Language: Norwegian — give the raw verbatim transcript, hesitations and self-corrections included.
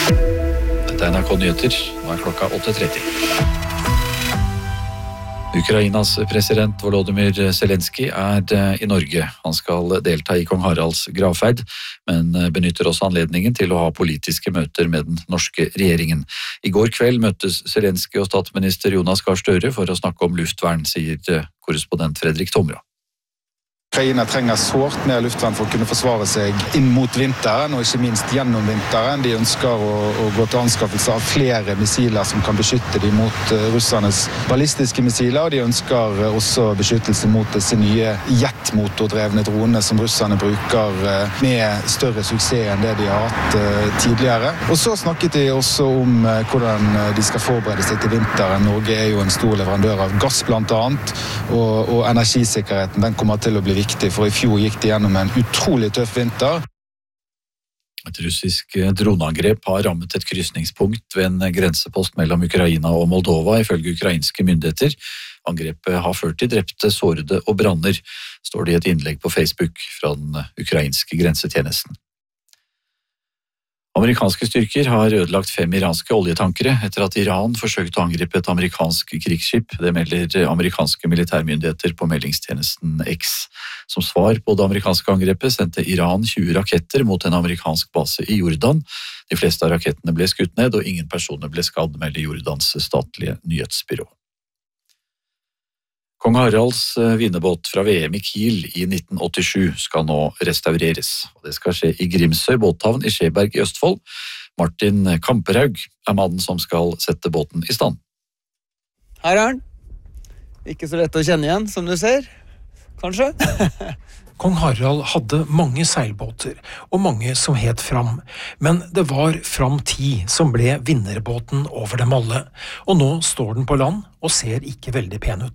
Dette er N R K Nyheter, nå er klokka åtte tretti. Ukrainas president Volodymyr Zelensky er i Norge. Han skal delta i kong Haralds gravferd, men benytter også anledningen til å ha politiske møter med den norske regjeringen. I går kveld møttes Zelensky og statsminister Jonas Gahr Støre for å snakke om luftvern, sier korrespondent Fredrik Tomra. Ukraina trenger sårt mer luftvern for å kunne forsvare seg inn mot vinteren, og ikke minst gjennom vinteren. De ønsker å, å gå til anskaffelse av flere missiler som kan beskytte dem mot uh, russernes ballistiske missiler, og de ønsker uh, også beskyttelse mot disse nye jetmotordrevne dronene som russerne bruker uh, med større suksess enn det de har hatt uh, tidligere. Og så snakket de også om uh, hvordan de skal forberede seg til vinteren. Norge er jo en stor leverandør av gass blant annet, og, og energisikkerheten den kommer til å bli viktig. For i fjor gikk de gjennom en utrolig tøff vinter. Et russisk droneangrep har rammet et krysningspunkt ved en grensepost mellom Ukraina og Moldova, ifølge ukrainske myndigheter. Angrepet har ført til drepte, sårede og branner, står det i et innlegg på Facebook fra den ukrainske grensetjenesten. Amerikanske styrker har ødelagt fem iranske oljetankere etter at Iran forsøkte å angripe et amerikansk krigsskip. Det melder amerikanske militærmyndigheter på meldingstjenesten X. Som svar på det amerikanske angrepet sendte Iran tjue raketter mot en amerikansk base i Jordan. De fleste av rakettene ble skutt ned, og ingen personer ble skadd, melder Jordans statlige nyhetsbyrå. Kong Haralds vinnerbåt fra V M i Kiel i nitten åttisju skal nå restaureres. Det skal skje i Grimsøy båthavn i Skjeberg i Østfold. Martin Kamperhaug er mannen som skal sette båten i stand. Her er den. Ikke så lett å kjenne igjen, som du ser. Kanskje? Kong Harald hadde mange seilbåter, og mange som het Fram, men det var Fram ti som ble vinnerbåten over dem alle, og nå står den på land og ser ikke veldig pen ut.